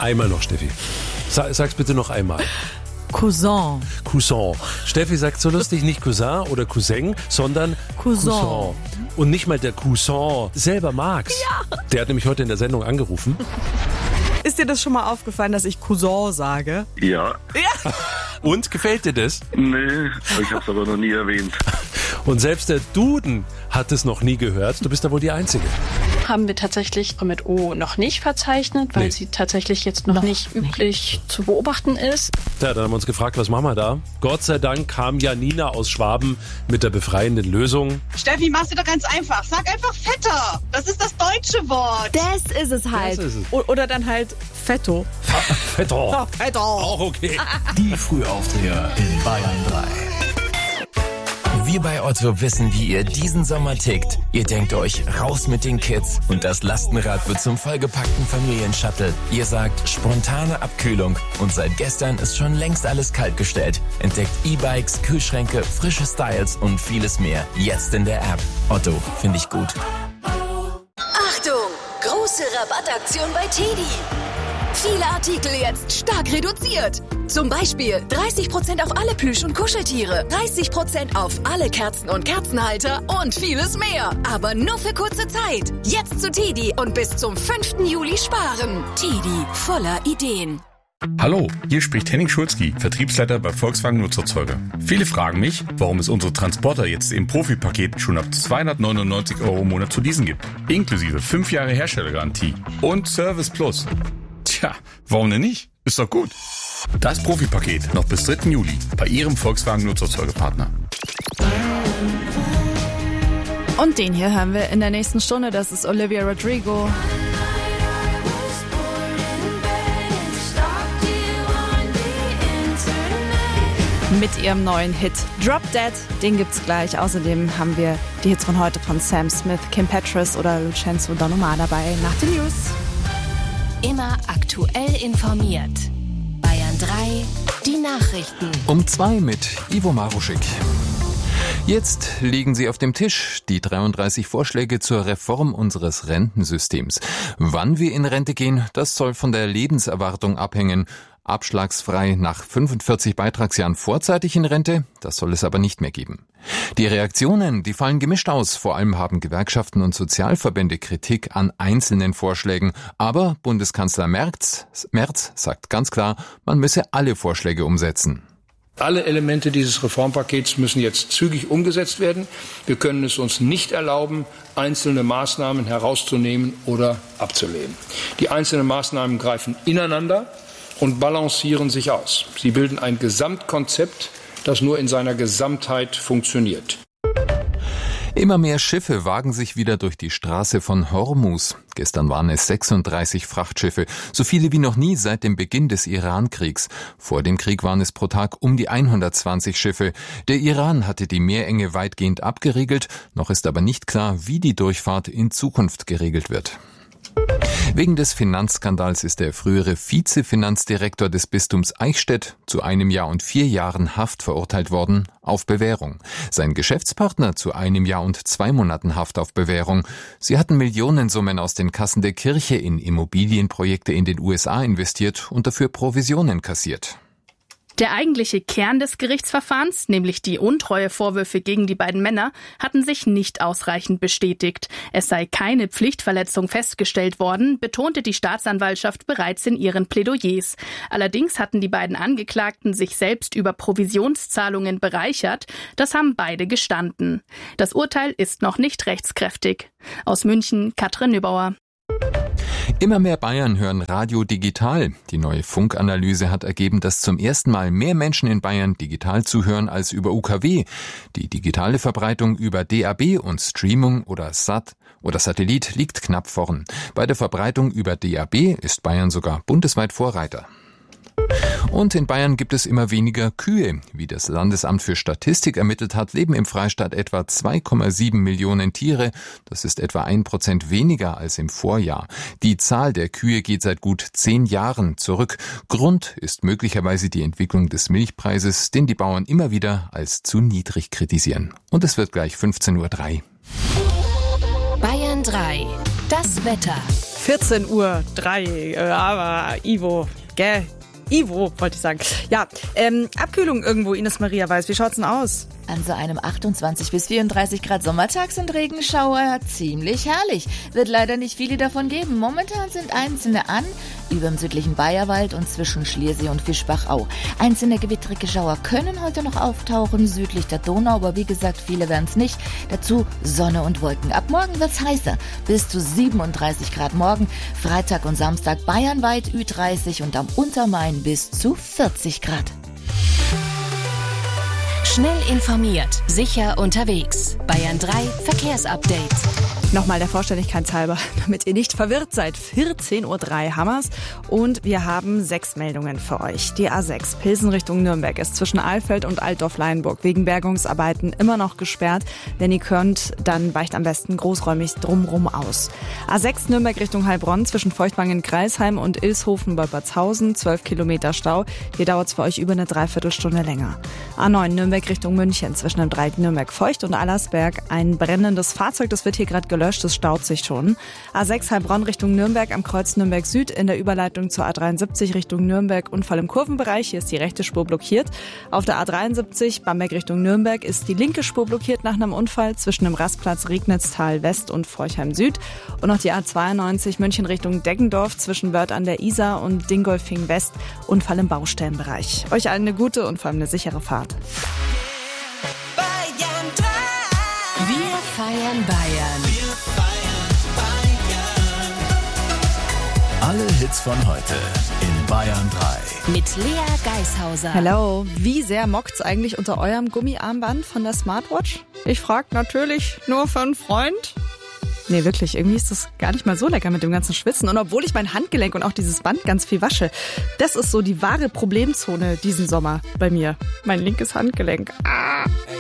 Einmal noch, Steffi. Sag's bitte noch einmal. Cousin. Cousin. Steffi sagt so lustig, nicht Cousin oder Cousin, sondern Cousin. Und nicht mal der Cousin selber mag's. Ja. Der hat nämlich heute in der Sendung angerufen. Ist dir das schon mal aufgefallen, dass ich Cousin sage? Ja. Und, gefällt dir das? Nee, ich hab's aber noch nie erwähnt. Und selbst der Duden hat es noch nie gehört. Du bist da wohl die Einzige. Haben wir tatsächlich mit O noch nicht verzeichnet, weil sie tatsächlich jetzt noch nicht üblich zu beobachten ist. Ja, dann haben wir uns gefragt, was machen wir da? Gott sei Dank kam Janina aus Schwaben mit der befreienden Lösung. Steffi, mach's dir doch ganz einfach. Sag einfach Vetter. Das ist das deutsche Wort. Das ist es halt. Das ist es. Oder dann halt Fetto. Fetto. Ja, Fetto. Auch okay. Die Frühaufsteher in Bayern 3. Wir bei Otto wissen, wie ihr diesen Sommer tickt. Ihr denkt euch, raus mit den Kids und das Lastenrad wird zum vollgepackten Familienshuttle. Ihr sagt, spontane Abkühlung und seit gestern ist schon längst alles kaltgestellt. Entdeckt E-Bikes, Kühlschränke, frische Styles und vieles mehr. Jetzt in der App. Otto, finde ich gut. Achtung! Große Rabattaktion bei TEDi. Viele Artikel jetzt stark reduziert. Zum Beispiel 30% auf alle Plüsch- und Kuscheltiere, 30% auf alle Kerzen und Kerzenhalter und vieles mehr. Aber nur für kurze Zeit. Jetzt zu TEDi und bis zum 5. Juli sparen. TEDi, voller Ideen. Hallo, hier spricht Henning Schulzki, Vertriebsleiter bei Volkswagen Nutzerzeuger. Viele fragen mich, warum es unsere Transporter jetzt im Profipaket schon ab 299 € im Monat zu leasen gibt. Inklusive 5 Jahre Herstellergarantie und Service Plus. Tja, warum denn nicht? Ist doch gut. Das Profipaket noch bis 3. Juli bei Ihrem Volkswagen Nutzerzeugerpartner. Und den hier hören wir in der nächsten Stunde. Das ist Olivia Rodrigo. Mit ihrem neuen Hit Drop Dead. Den gibt's gleich. Außerdem haben wir die Hits von heute von Sam Smith, Kim Petras oder Lucenzo Donnarumma dabei nach den News. Immer aktuell informiert. Bayern 3, die Nachrichten. Um 2 mit Ivo Maruschik. Jetzt liegen sie auf dem Tisch, die 33 Vorschläge zur Reform unseres Rentensystems. Wann wir in Rente gehen, das soll von der Lebenserwartung abhängen. Abschlagsfrei nach 45 Beitragsjahren vorzeitig in Rente, das soll es aber nicht mehr geben. Die Reaktionen, die fallen gemischt aus. Vor allem haben Gewerkschaften und Sozialverbände Kritik an einzelnen Vorschlägen. Aber Bundeskanzler Merz sagt ganz klar, man müsse alle Vorschläge umsetzen. Alle Elemente dieses Reformpakets müssen jetzt zügig umgesetzt werden. Wir können es uns nicht erlauben, einzelne Maßnahmen herauszunehmen oder abzulehnen. Die einzelnen Maßnahmen greifen ineinander und balancieren sich aus. Sie bilden ein Gesamtkonzept, das nur in seiner Gesamtheit funktioniert. Immer mehr Schiffe wagen sich wieder durch die Straße von Hormuz. Gestern waren es 36 Frachtschiffe, so viele wie noch nie seit dem Beginn des Iran-Kriegs. Vor dem Krieg waren es pro Tag um die 120 Schiffe. Der Iran hatte die Meerenge weitgehend abgeriegelt, noch ist aber nicht klar, wie die Durchfahrt in Zukunft geregelt wird. Wegen des Finanzskandals ist der frühere Vizefinanzdirektor des Bistums Eichstätt zu 1 Jahr und 4 Jahren Haft verurteilt worden, auf Bewährung. Sein Geschäftspartner zu 1 Jahr und 2 Monaten Haft auf Bewährung. Sie hatten Millionensummen aus den Kassen der Kirche in Immobilienprojekte in den USA investiert und dafür Provisionen kassiert. Der eigentliche Kern des Gerichtsverfahrens, nämlich die Untreuevorwürfe gegen die beiden Männer, hatten sich nicht ausreichend bestätigt. Es sei keine Pflichtverletzung festgestellt worden, betonte die Staatsanwaltschaft bereits in ihren Plädoyers. Allerdings hatten die beiden Angeklagten sich selbst über Provisionszahlungen bereichert. Das haben beide gestanden. Das Urteil ist noch nicht rechtskräftig. Aus München, Katrin Nübauer. Immer mehr Bayern hören Radio digital. Die neue Funkanalyse hat ergeben, dass zum ersten Mal mehr Menschen in Bayern digital zuhören als über UKW. Die digitale Verbreitung über DAB und Streaming oder Satellit liegt knapp vorn. Bei der Verbreitung über DAB ist Bayern sogar bundesweit Vorreiter. Und in Bayern gibt es immer weniger Kühe. Wie das Landesamt für Statistik ermittelt hat, leben im Freistaat etwa 2,7 Millionen Tiere. Das ist etwa 1% weniger als im Vorjahr. Die Zahl der Kühe geht seit gut 10 Jahren zurück. Grund ist möglicherweise die Entwicklung des Milchpreises, den die Bauern immer wieder als zu niedrig kritisieren. Und es wird gleich 15:03 Uhr. Bayern 3. Das Wetter. 14:03 Uhr, aber Ivo, gell? Ivo, wollte ich sagen. Ja, Abkühlung irgendwo, Ines Maria Weiß. Wie schaut's denn aus? An so einem 28 bis 34 Grad Sommertag sind Regenschauer ziemlich herrlich. Wird leider nicht viele davon geben. Momentan sind einzelne an, über dem südlichen Bayerwald und zwischen Schliersee und Fischbach auch. Einzelne gewittrige Schauer können heute noch auftauchen, südlich der Donau, aber wie gesagt, viele werden es nicht. Dazu Sonne und Wolken. Ab morgen wird's heißer, bis zu 37 Grad morgen. Freitag und Samstag bayernweit Ü30 und am Untermain bis zu 40 Grad. Schnell informiert, sicher unterwegs. Bayern 3 Verkehrsupdate. Nochmal der Vollständigkeit halber, damit ihr nicht verwirrt seid. 14:03 Uhr Hammers und wir haben 6 Meldungen für euch. Die A6 Pilsen Richtung Nürnberg ist zwischen Alfeld und Altdorf-Leinburg wegen Bergungsarbeiten immer noch gesperrt. Wenn ihr könnt, dann weicht am besten großräumig drumrum aus. A6 Nürnberg Richtung Heilbronn zwischen Feuchtwangen-Kreisheim und Ilshofen bei Batzhausen 12 Kilometer Stau. Hier dauert es für euch über eine Dreiviertelstunde länger. A9 Nürnberg Richtung München zwischen dem Dreieck Nürnberg-Feucht und Allersberg ein brennendes Fahrzeug, das wird hier gerade gelöscht, das staut sich schon. A6 Heilbronn Richtung Nürnberg am Kreuz Nürnberg Süd in der Überleitung zur A73 Richtung Nürnberg Unfall im Kurvenbereich, hier ist die rechte Spur blockiert. Auf der A73 Bamberg Richtung Nürnberg ist die linke Spur blockiert nach einem Unfall zwischen dem Rastplatz Regnitztal West und Forchheim Süd und noch die A92 München Richtung Deggendorf zwischen Wörth an der Isar und Dingolfing West Unfall im Baustellenbereich. Euch allen eine gute und vor allem eine sichere Fahrt. Wir feiern Bayern. Alle Hits von heute in Bayern 3. Mit Lea Geishauser. Hello, wie sehr mockt's eigentlich unter eurem Gummiarmband von der Smartwatch? Ich frag natürlich nur für einen Freund. Nee, wirklich, irgendwie ist das gar nicht mal so lecker mit dem ganzen Schwitzen. Und obwohl ich mein Handgelenk und auch dieses Band ganz viel wasche, das ist so die wahre Problemzone diesen Sommer bei mir. Mein linkes Handgelenk. Ah.